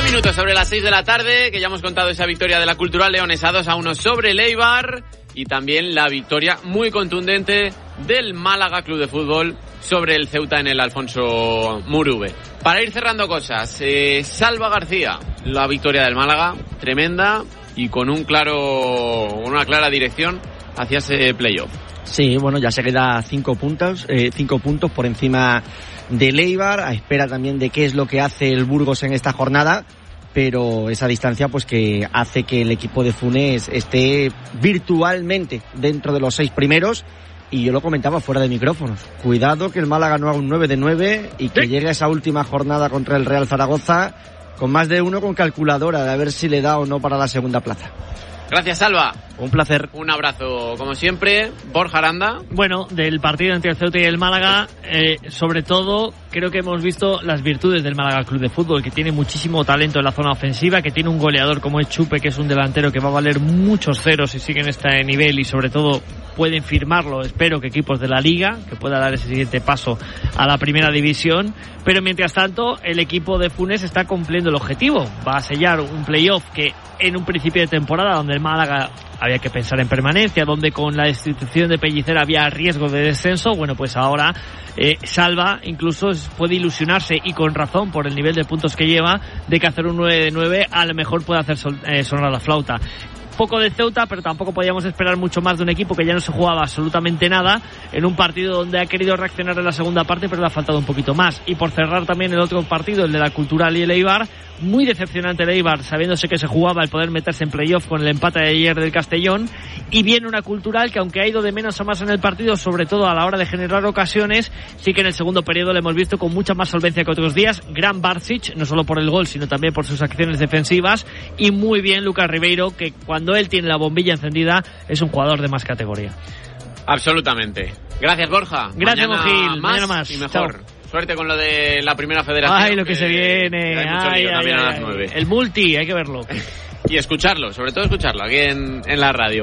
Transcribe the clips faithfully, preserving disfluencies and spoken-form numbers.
minutos sobre las seis de la tarde, que ya hemos contado esa victoria de la Cultural Leonesa dos a uno sobre el Eibar y también la victoria muy contundente del Málaga Club de Fútbol sobre el Ceuta en el Alfonso Murube. Para ir cerrando cosas, eh, Salva García, la victoria del Málaga, tremenda y con un claro, una clara dirección hacia ese playoff. Sí, bueno, ya se queda cinco puntos, eh, cinco puntos por encima del Eibar, a espera también de qué es lo que hace el Burgos en esta jornada, pero esa distancia pues que hace que el equipo de Funes esté virtualmente dentro de los seis primeros. Y yo lo comentaba fuera de micrófonos, cuidado que el Málaga no haga un nueve de nueve y que ¿Sí? llegue a esa última jornada contra el Real Zaragoza con más de uno con calculadora de a ver si le da o no para la segunda plaza. Gracias, Salva. Un placer. Un abrazo, como siempre. Borja Aranda. Bueno, del partido entre el Ceuta y el Málaga, eh, sobre todo, creo que hemos visto las virtudes del Málaga Club de Fútbol, que tiene muchísimo talento en la zona ofensiva, que tiene un goleador como es Chupe, que es un delantero que va a valer muchos ceros si sigue en este nivel y, sobre todo, pueden firmarlo, espero que equipos de la Liga, que pueda dar ese siguiente paso a la primera división. Pero, mientras tanto, el equipo de Funes está cumpliendo el objetivo. Va a sellar un playoff que, en un principio de temporada, donde el Málaga había que pensar en permanencia, donde con la destitución de Pellicer había riesgo de descenso, bueno, pues ahora eh, Salva incluso puede ilusionarse, y con razón por el nivel de puntos que lleva, de que hacer un nueve de nueve a lo mejor puede hacer sol, eh, sonar la flauta. Poco de Ceuta, pero tampoco podíamos esperar mucho más de un equipo que ya no se jugaba absolutamente nada en un partido donde ha querido reaccionar en la segunda parte, pero le ha faltado un poquito más. Y por cerrar también el otro partido, el de la Cultural y el Eibar, muy decepcionante el Eibar, sabiéndose que se jugaba el poder meterse en playoff con el empate de ayer del Castellón, y viene una Cultural que, aunque ha ido de menos a más en el partido, sobre todo a la hora de generar ocasiones, sí que en el segundo periodo le hemos visto con mucha más solvencia que otros días. Gran Barsic, no solo por el gol, sino también por sus acciones defensivas, y muy bien Lucas Ribeiro, que cuando él tiene la bombilla encendida es un jugador de más categoría. Absolutamente. Gracias, Borja. Gracias, mañana Mojil. Más Mañana más. Y mejor. Chao. Suerte con lo de la primera federación. Ay, lo que, que se viene. Hay mucho ay, lío ay, también ay, a las nueve. El multi, hay que verlo. Y escucharlo, sobre todo escucharlo aquí en, en la radio.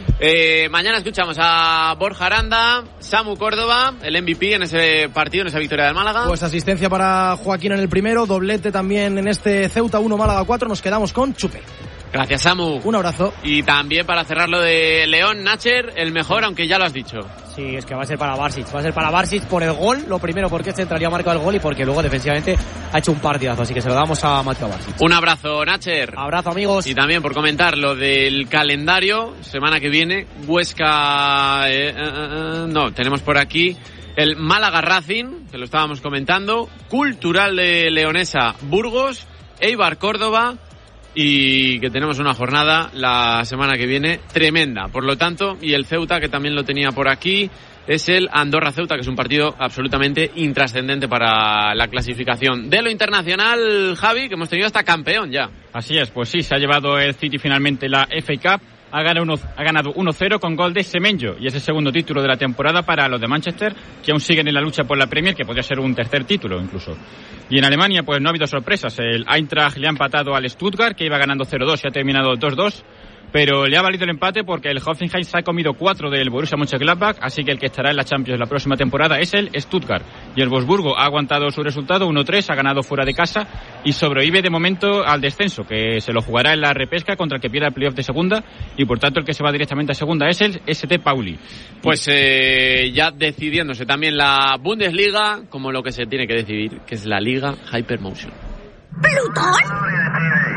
Eh, mañana escuchamos a Borja Aranda, Samu Córdoba, el M V P en ese partido, en esa victoria del Málaga. Pues asistencia para Joaquín en el primero, doblete también en este Ceuta uno Málaga cuatro. Nos quedamos con Chupe. Gracias, Samu. Un abrazo. Y también para cerrar lo de León, Nacher, el mejor, aunque ya lo has dicho. Sí, es que va a ser para Barsic. Va a ser para Barsic por el gol. Lo primero, porque central ya ha marcado el gol, y porque luego defensivamente ha hecho un partidazo. Así que se lo damos a Mateo Barsic. Un abrazo, Nacher. Abrazo, amigos. Y también por comentar lo del calendario. Semana que viene, Huesca... Eh, eh, eh, no, tenemos por aquí el Málaga Racing, que lo estábamos comentando. Cultural de Leonesa, Burgos. Eibar Córdoba. Y que tenemos una jornada la semana que viene tremenda, por lo tanto, y el Ceuta, que también lo tenía por aquí, es el Andorra-Ceuta, que es un partido absolutamente intrascendente para la clasificación. De lo internacional, Javi, que hemos tenido hasta campeón ya. Así es, pues sí, se ha llevado el City finalmente la F A Cup. Ha ganado, uno, ha ganado uno cero con gol de Semenyo, y es el segundo título de la temporada para los de Manchester, que aún siguen en la lucha por la Premier, que podría ser un tercer título incluso. Y en Alemania pues no ha habido sorpresas. El Eintracht le ha empatado al Stuttgart, que iba ganando cero dos y ha terminado dos dos. Pero le ha valido el empate porque el Hoffenheim se ha comido cuatro del Borussia Mönchengladbach, así que el que estará en la Champions la próxima temporada es el Stuttgart. Y el Wolfsburgo ha aguantado su resultado uno tres, ha ganado fuera de casa y sobrevive de momento al descenso, que se lo jugará en la repesca contra el que pierda el playoff de segunda, y por tanto el que se va directamente a segunda es el S T Pauli. Pues eh, ya decidiéndose también la Bundesliga, como lo que se tiene que decidir, que es la Liga Hypermotion. ¿Plutón?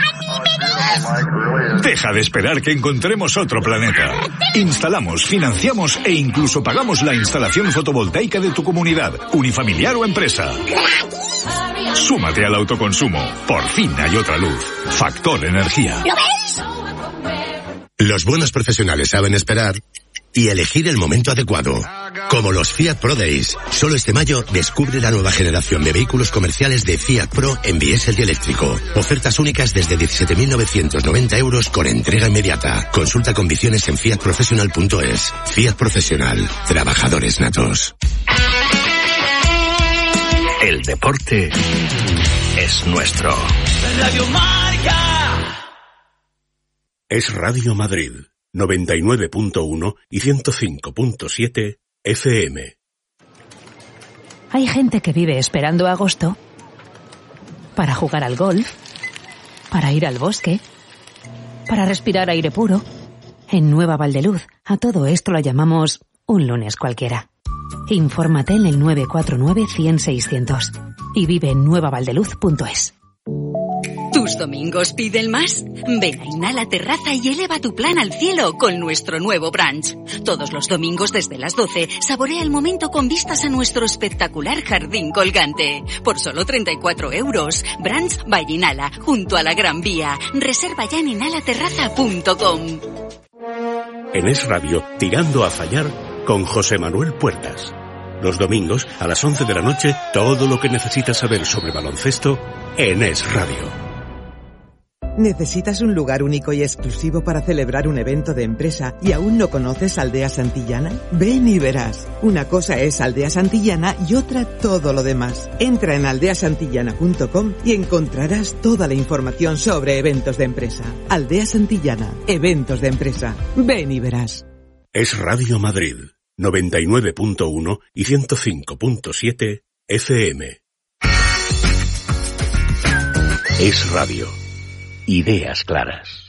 Deja de esperar que encontremos otro planeta. Instalamos, financiamos e incluso pagamos la instalación fotovoltaica de tu comunidad, unifamiliar o empresa. Súmate al autoconsumo. Por fin hay otra luz. Factor Energía. ¿Lo ves? Los buenos profesionales saben esperar y elegir el momento adecuado. Como los Fiat Pro Days. Solo este mayo descubre la nueva generación de vehículos comerciales de Fiat Pro en diésel y eléctrico. Ofertas únicas desde diecisiete mil novecientos noventa euros con entrega inmediata. Consulta condiciones en fiat professional punto es. Fiat Profesional. Trabajadores natos. El deporte es nuestro. Radio Marca. Es Radio Madrid. noventa y nueve punto uno y ciento cinco punto siete F M. Hay gente que vive esperando agosto para jugar al golf, para ir al bosque, para respirar aire puro. En Nueva Valdeluz, a todo esto lo llamamos un lunes cualquiera. Infórmate en el nueve cuatro nueve, cien, seiscientos y vive en nueva valdeluz punto es. ¿Tus domingos piden más? Ven a Inhala Terraza y eleva tu plan al cielo con nuestro nuevo brunch. Todos los domingos desde las doce, saborea el momento con vistas a nuestro espectacular jardín colgante. Por solo treinta y cuatro euros. Brunch by Inhala, junto a la Gran Vía. Reserva ya en inhala terraza punto com. En Es Radio, Tirando a Fallar, con José Manuel Puertas. Los domingos, a las once de la noche, todo lo que necesitas saber sobre baloncesto en Es Radio. ¿Necesitas un lugar único y exclusivo para celebrar un evento de empresa y aún no conoces Aldea Santillana? Ven y verás. Una cosa es Aldea Santillana y otra todo lo demás. Entra en aldea santillana punto com y encontrarás toda la información sobre eventos de empresa. Aldea Santillana, eventos de empresa. Ven y verás. Es Radio Madrid, noventa y nueve punto uno y ciento cinco punto siete F M. Es Radio. Ideas claras.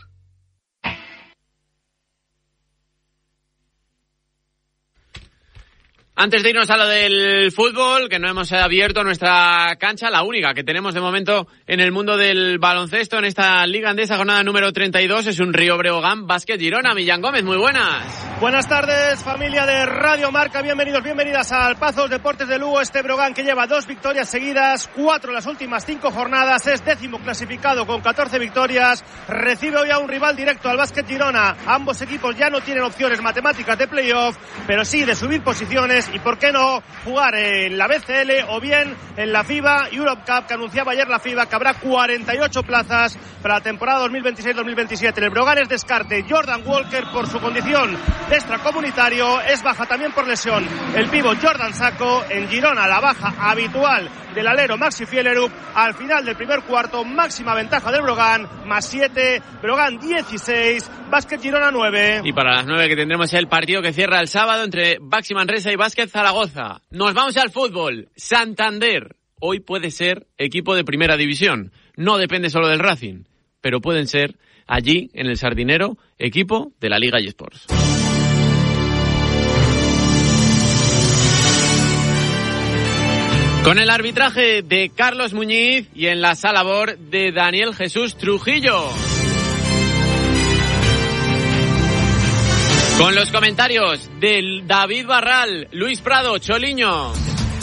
Antes de irnos a lo del fútbol, que no hemos abierto nuestra cancha, la única que tenemos de momento en el mundo del baloncesto en esta Liga Andesa, jornada número treinta y dos, es un Río Breogán Básquet Girona. Millán Gómez, muy buenas. Buenas tardes, familia de Radio Marca, bienvenidos, bienvenidas al Pazos Deportes de Lugo. Este Breogán que lleva dos victorias seguidas, cuatro en las últimas cinco jornadas, es décimo clasificado con catorce victorias, recibe hoy a un rival directo, al Básquet Girona. Ambos equipos ya no tienen opciones matemáticas de playoff, pero sí de subir posiciones y, por qué no, jugar en la B C L o bien en la FIBA Europe Cup, que anunciaba ayer la FIBA que habrá cuarenta y ocho plazas para la temporada dos mil veintiséis dos mil veintisiete. El Breogán es descarte. Jordan Walker, por su condición de extracomunitario, es baja también por lesión. El pívot Jordan Sacco. En Girona, la baja habitual del alero Maxi Fielerup. Al final del primer cuarto, máxima ventaja del Breogán, más siete, Breogán dieciséis, Básquet Girona nueve. Y para las nueve que tendremos el partido que cierra el sábado entre Baxi Manresa y Básquet Zaragoza. Nos vamos al fútbol. Santander hoy puede ser equipo de primera división. No depende solo del Racing, pero pueden ser allí, en el Sardinero, equipo de la Liga eSports. Con el arbitraje de Carlos Muñiz y en la sala B O R de Daniel Jesús Trujillo. Con los comentarios de David Barral, Luis Prado, Choliño.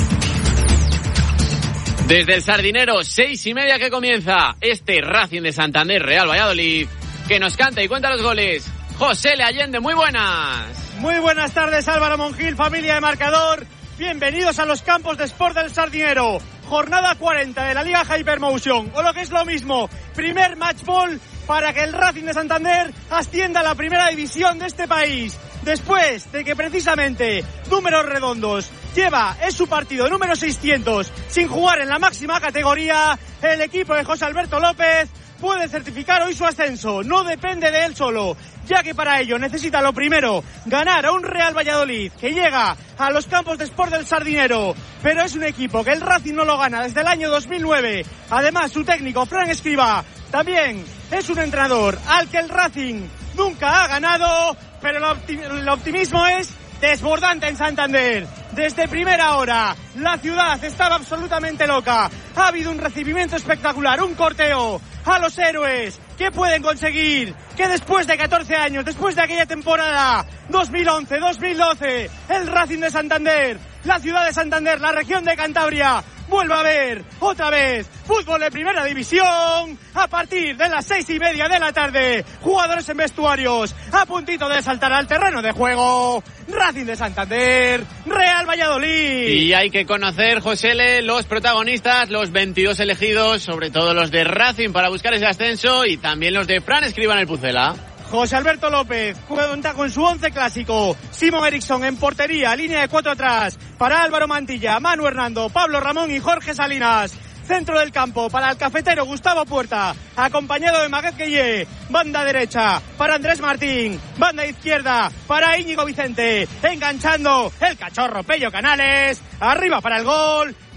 Desde el Sardinero, seis y media que comienza este Racing de Santander Real Valladolid, que nos canta y cuenta los goles José Le Allende. Muy buenas. Muy buenas tardes, Álvaro Monjil, familia de Marcador. Bienvenidos a los campos de Sport del Sardinero. Jornada cuarenta de la Liga Hypermotion, o lo que es lo mismo, primer match ball para que el Racing de Santander ascienda a la primera división de este país. Después de que precisamente, números redondos, lleva, es su partido número seiscientos sin jugar en la máxima categoría, el equipo de José Alberto López puede certificar hoy su ascenso. No depende de él solo, ya que para ello necesita lo primero, ganar a un Real Valladolid que llega a los campos de Sport del Sardinero, pero es un equipo que el Racing no lo gana desde el año dos mil nueve. Además, su técnico, Fran Escribá, también es un entrenador al que el Racing nunca ha ganado, pero el, optim- el optimismo es desbordante en Santander. Desde primera hora, la ciudad estaba absolutamente loca. Ha habido un recibimiento espectacular, un corteo a los héroes. ¿Qué pueden conseguir? Que después de catorce años, después de aquella temporada dos mil once dos mil doce, el Racing de Santander, la ciudad de Santander, la región de Cantabria, vuelva a ver otra vez fútbol de primera división a partir de las seis y media de la tarde. Jugadores en vestuarios a puntito de saltar al terreno de juego. Racing de Santander, Real Valladolid. Y hay que conocer, Josele, los protagonistas, los veintidós elegidos, sobre todo los de Racing para buscar ese ascenso, y también los de Fran Escribá en el Pucela. José Alberto López cuenta con su once clásico. Simón Eriksson en portería, línea de cuatro atrás para Álvaro Mantilla, Manu Hernando, Pablo Ramón y Jorge Salinas. Centro del campo para el cafetero Gustavo Puerta, acompañado de Maguet Gueye. Banda derecha para Andrés Martín, banda izquierda para Íñigo Vicente, enganchando el cachorro Pello Canales, arriba para el gol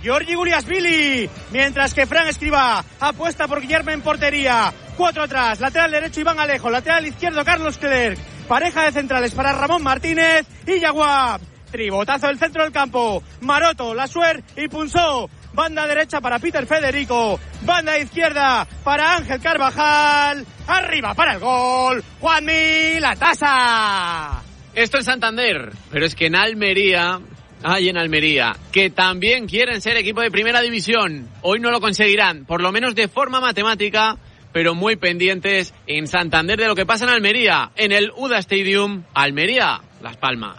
Giorgi Guliasvili, mientras que Fran Escribá apuesta por Guillermo en portería. Cuatro atrás, lateral derecho Iván Alejo, lateral izquierdo Carlos Clerc, pareja de centrales para Ramón Martínez y Yaguab. Tribotazo del centro del campo, Maroto, Lasuer y Punzó. Banda derecha para Peter Federico, banda izquierda para Ángel Carvajal, arriba para el gol, Juanmi Latasa. Esto en Santander, pero es que en Almería, hay en Almería, que también quieren ser equipo de primera división. Hoy no lo conseguirán, por lo menos de forma matemática, pero muy pendientes en Santander de lo que pasa en Almería, en el U D A Stadium, Almería, Las Palmas.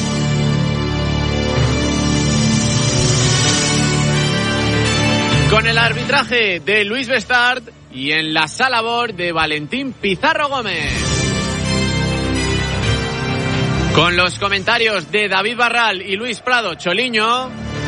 Con el arbitraje de Luis Bestard y en la sala board de Valentín Pizarro Gómez. Con los comentarios de David Barral y Luis Prado Choliño.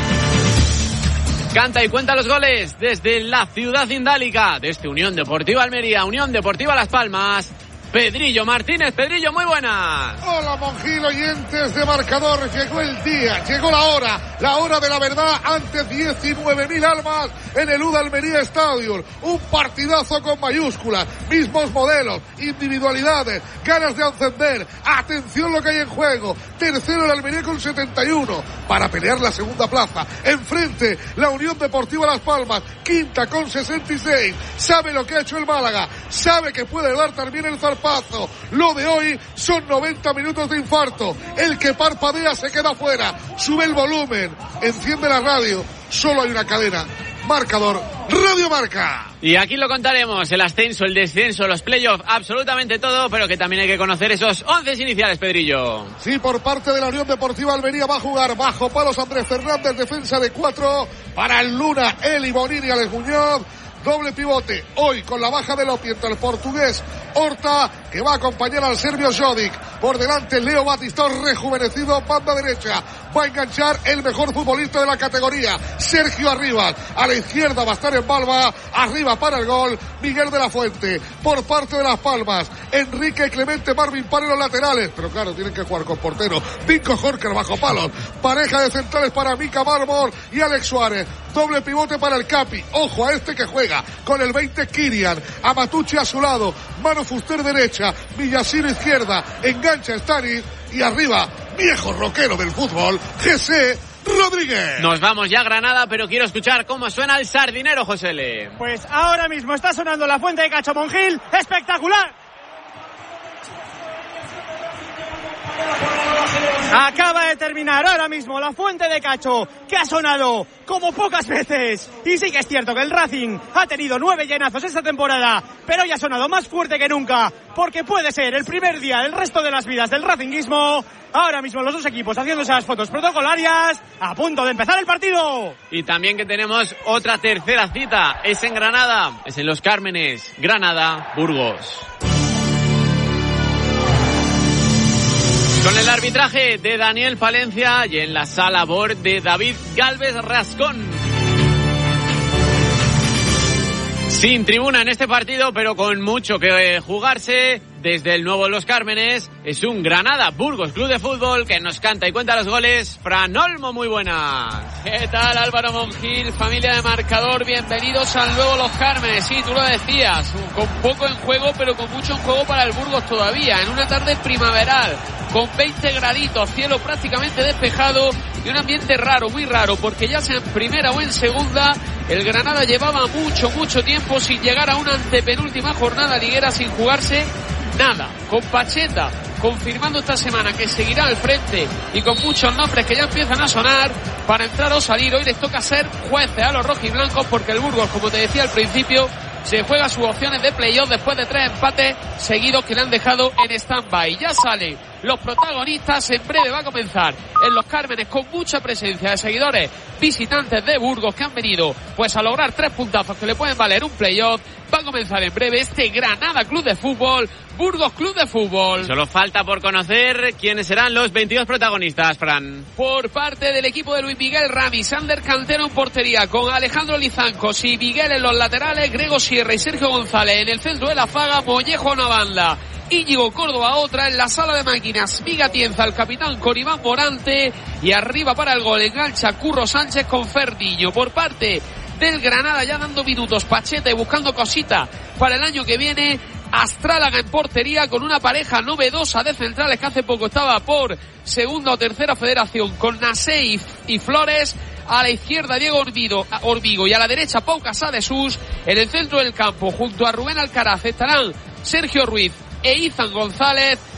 Canta y cuenta los goles desde la ciudad indálica, desde Unión Deportiva Almería, Unión Deportiva Las Palmas. Pedrillo Martínez. Pedrillo, muy buenas. Hola, Monjil, oyentes de Marcador. Llegó el día, llegó la hora, la hora de la verdad ante diecinueve mil almas en el U D A Almería Stadium. Un partidazo con mayúsculas, mismos modelos, individualidades, ganas de encender. Atención lo que hay en juego. Tercero el Almería con setenta y uno para pelear la segunda plaza. Enfrente la Unión Deportiva Las Palmas, quinta con sesenta y seis. Sabe lo que ha hecho el Málaga, sabe que puede dar también el zarpazo. Lo de hoy son noventa minutos de infarto. El que parpadea se queda fuera. Sube el volumen, enciende la radio. Solo hay una cadena. Marcador, Radio Marca. Y aquí lo contaremos, el ascenso, el descenso, los playoffs, absolutamente todo, pero que también hay que conocer esos once iniciales, Pedrillo. Sí, por parte de la Unión Deportiva Almería va a jugar bajo palos Andrés Fernández, defensa de cuatro para el Luna, Eli Bonini, Alex Muñoz. Doble pivote, hoy con la baja de Lopi entre el portugués Horta, que va a acompañar al serbio Jovic. Por delante Leo Batistón, rejuvenecido, banda derecha. Va a enganchar el mejor futbolista de la categoría, Sergio Arribas. A la izquierda va a estar en Balba, arriba para el gol, Miguel de la Fuente. Por parte de Las Palmas, Enrique Clemente, Marvin para los laterales. Pero claro, tienen que jugar con portero. Vinco Jorker bajo palos. Pareja de centrales para Mika Marmor y Alex Suárez. Doble pivote para el Capi. Ojo a este que juega con el veinte Kirian. Amatucci a su lado. Mano Fuster derecha. Villasino izquierda. Engancha Stanis. Y arriba, viejo rockero del fútbol, José Rodríguez. Nos vamos ya a Granada, pero quiero escuchar cómo suena el sardinero, José L. Pues ahora mismo está sonando la fuente de Cacho Monjil. ¡Espectacular! Acaba de terminar ahora mismo la fuente de Cacho, que ha sonado como pocas veces. Y sí que es cierto que el Racing ha tenido nueve llenazos esta temporada, pero ya ha sonado más fuerte que nunca, porque puede ser el primer día del resto de las vidas del racinguismo. Ahora mismo los dos equipos haciéndose las fotos protocolarias, a punto de empezar el partido. Y también que tenemos otra tercera cita, es en Granada, es en Los Cármenes, Granada, Burgos. Con el arbitraje de Daniel Palencia y en la sala board de David Galvez Rascón. Sin tribuna en este partido, pero con mucho que jugarse. Desde el nuevo Los Cármenes es un Granada Burgos Club de Fútbol que nos canta y cuenta los goles. Fran Olmo, muy buenas. ¿Qué tal, Álvaro Monjil, familia de Marcador? Bienvenidos al nuevo Los Cármenes. Sí, tú lo decías, con poco en juego, pero con mucho en juego para el Burgos todavía. En una tarde primaveral, con veinte graditos, cielo prácticamente despejado y un ambiente raro, muy raro, porque ya sea en primera o en segunda, el Granada llevaba mucho, mucho tiempo sin llegar a una antepenúltima jornada liguera sin jugarse nada. Con Pacheta confirmando esta semana que seguirá al frente y con muchos nombres que ya empiezan a sonar para entrar o salir. Hoy les toca ser jueces a los rojiblancos, porque el Burgos, como te decía al principio, se juega sus opciones de playoff después de tres empates seguidos que le han dejado en stand-by. Ya salen los protagonistas, en breve va a comenzar en Los Cármenes con mucha presencia de seguidores visitantes de Burgos que han venido pues a lograr tres puntazos que le pueden valer un playoff. Va a comenzar en breve este Granada Club de Fútbol, Burgos Club de Fútbol. Solo falta por conocer quiénes serán los veintidós protagonistas, Fran. Por parte del equipo de Luis Miguel Rami, Sander Cantero en portería, con Alejandro Lizancos y Miguel en los laterales, Grego Sierra y Sergio González en el centro de la zaga, Mollejo a una banda, Íñigo Córdoba otra. En la sala de máquinas, Miga Tienza, el capitán con Iván Morante, y arriba para el gol engancha Curro Sánchez con Ferniño. Por parte del Granada, ya dando minutos, Pacheta y buscando cositas para el año que viene, Astrálaga en portería con una pareja novedosa de centrales que hace poco estaba por segunda o tercera federación, con Nasei y Flores. A la izquierda Diego Orbido, Orbigo y a la derecha Pau Casadesús. En el centro del campo, junto a Rubén Alcaraz, estarán Sergio Ruiz e Izan González.